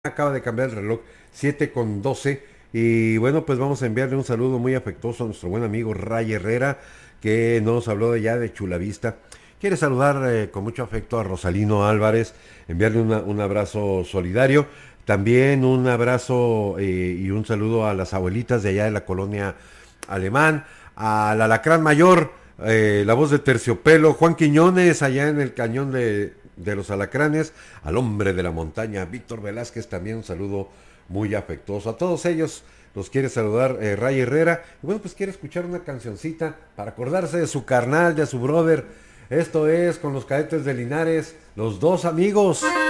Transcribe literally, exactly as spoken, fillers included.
Acaba de cambiar el reloj, siete con doce. Y bueno, pues vamos a enviarle un saludo muy afectuoso a nuestro buen amigo Ray Herrera, que nos habló de ya de Chulavista. Quiere saludar eh, con mucho afecto a Rosalino Álvarez, enviarle una- un abrazo solidario. También un abrazo eh, y un saludo a las abuelitas de allá de la colonia Alemán, al Alacrán Mayor, eh, la voz de Terciopelo, Juan Quiñones, allá en el cañón de, de los Alacranes, al hombre de la montaña, Víctor Velázquez, también un saludo muy afectuoso. A todos ellos los quiere saludar eh, Ray Herrera. Y bueno, pues quiere escuchar una cancioncita para acordarse de su carnal, de su brother. Esto es con los cadetes de Linares, los dos amigos.